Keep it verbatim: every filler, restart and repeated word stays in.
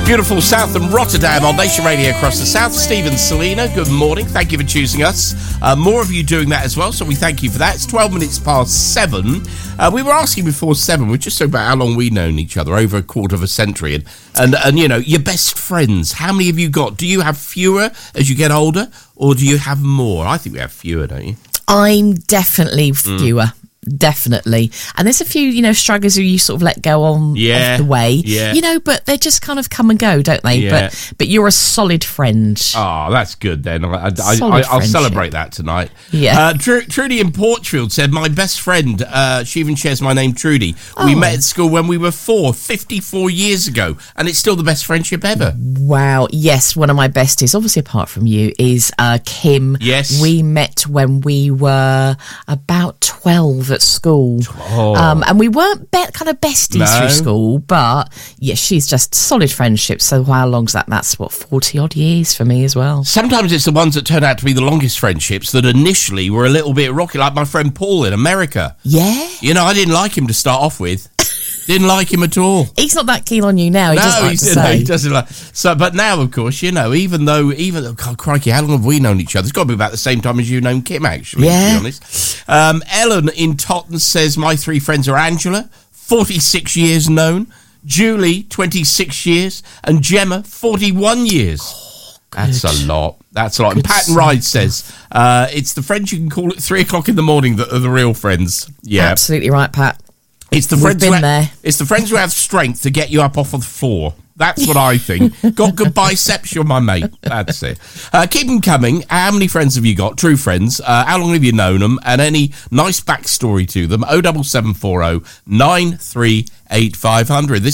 Beautiful Southern Rotterdam on Nation Radio across the south. Stephen, Selena, good morning. Thank you for choosing us. Uh, more of you doing that as well, so we thank you for that. It's twelve minutes past seven. Uh, we were asking before seven, we just talking about how long we've known each other, over a quarter of a century. And, and, and, you know, your best friends, how many have you got? Do you have fewer as you get older, or do you have more? I think we have fewer, don't you? I'm definitely fewer. Mm. Definitely. And there's a few, you know, stragglers who you sort of let go on yeah, off the way. Yeah. You know, but they just kind of come and go, don't they? Yeah. But but you're a solid friend. Oh, that's good then. I, I, I, I'll celebrate that tonight. Yeah. Uh, Tr- Trudy in Porchfield said, my best friend, uh, she even shares my name, Trudy. Oh. We met at school when we were four, fifty-four years ago, and it's still the best friendship ever. Wow. Yes, one of my besties, obviously apart from you, is uh, Kim. Yes. We met when we were about twelve at school. Oh. Um, and we weren't be- kind of besties No. through school, but yeah, she's just solid friendship. So how long's that? That's what, forty odd years for me as well. Sometimes it's the ones that turn out to be the longest friendships that initially were a little bit rocky, like my friend Paul in America. Yeah. You know, I didn't like him to start off with. Didn't like him at all. He's not that keen on you now. He no, doesn't like he's, to no, say. he doesn't like. So, but now, of course, you know, even though, even oh, God, crikey, how long have we known each other? It's got to be about the same time as you known Kim, actually. Yeah. To be honest. Um, Ellen in Totton says my three friends are Angela, forty-six years known, Julie, twenty-six years, and Gemma, forty-one years. Oh, that's a lot. That's a lot. Good and Patton Ride says uh, it's the friends you can call at three o'clock in the morning that are the real friends. Yeah, absolutely right, Pat. It's the We've friends been who ha- there. It's the friends who have strength to get you up off of the floor. That's what I think. Got good biceps, you're my mate. That's it. Uh, keep them coming. How many friends have you got? True friends. Uh, how long have you known them? And any nice backstory to them. oh seven seven four oh nine three eight five hundred. This